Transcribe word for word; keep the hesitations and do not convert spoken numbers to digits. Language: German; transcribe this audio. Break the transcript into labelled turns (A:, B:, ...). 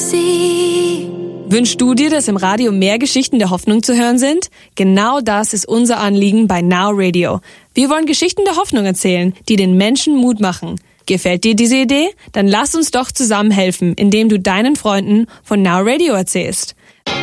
A: see.
B: Wünschst du dir, dass im Radio mehr Geschichten der Hoffnung zu hören sind? Genau das ist unser Anliegen bei Now Radio. Wir wollen Geschichten der Hoffnung erzählen, die den Menschen Mut machen. Gefällt dir diese Idee? Dann lass uns doch zusammen helfen, indem du deinen Freunden von Now Radio erzählst.